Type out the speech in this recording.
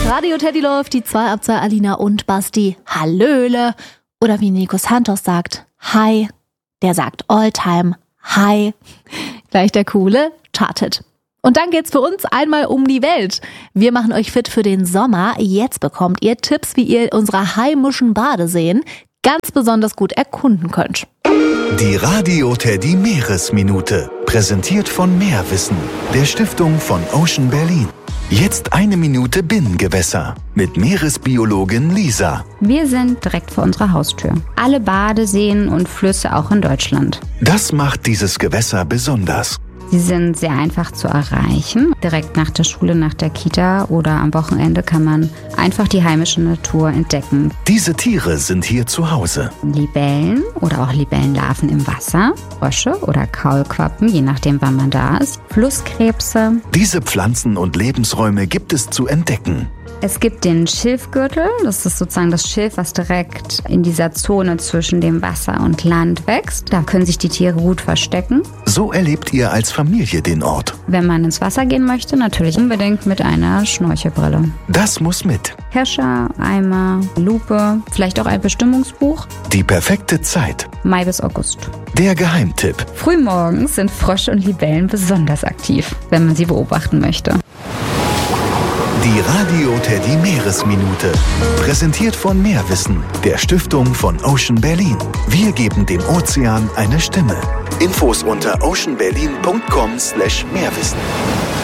Radio Teddy läuft, die 2 ab 2 Alina und Basti. Hallöle. Oder wie Nico Santos sagt, hi. Der sagt Alltime, hi. Gleich der coole Charted. Und dann geht's für uns einmal um die Welt. Wir machen euch fit für den Sommer. Jetzt bekommt ihr Tipps, wie ihr unsere heimischen Badeseen ganz besonders gut erkunden könnt. Die Radio Teddy Meeresminute, präsentiert von Meerwissen, der Stiftung von Ocean Berlin. Jetzt 1 Minute Binnengewässer mit Meeresbiologin Lisa. Wir sind direkt vor unserer Haustür. Alle Badeseen und Flüsse auch in Deutschland. Das macht dieses Gewässer besonders. Sie sind sehr einfach zu erreichen. Direkt nach der Schule, nach der Kita oder am Wochenende kann man einfach die heimische Natur entdecken. Diese Tiere sind hier zu Hause. Libellen oder auch Libellenlarven im Wasser, Frösche oder Kaulquappen, je nachdem wann man da ist, Flusskrebse. Diese Pflanzen und Lebensräume gibt es zu entdecken. Es gibt den Schilfgürtel, das ist sozusagen das Schilf, was direkt in dieser Zone zwischen dem Wasser und Land wächst. Da können sich die Tiere gut verstecken. So erlebt ihr als Familie den Ort. Wenn man ins Wasser gehen möchte, natürlich unbedingt mit einer Schnorchelbrille. Das muss mit. Kescher, Eimer, Lupe, vielleicht auch ein Bestimmungsbuch. Die perfekte Zeit. Mai bis August. Der Geheimtipp. Frühmorgens sind Frösche und Libellen besonders aktiv, wenn man sie beobachten möchte. Die Radio Teddy Meeresminute, präsentiert von Meerwissen, der Stiftung von Ocean Berlin. Wir geben dem Ozean eine Stimme. Infos unter oceanberlin.com/Meerwissen.